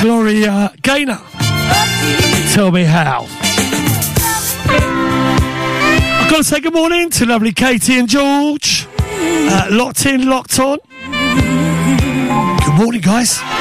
Gloria Gaynor. Tell me how. I've got to say good morning to lovely Katie and George. Locked in, locked on. Good morning, guys.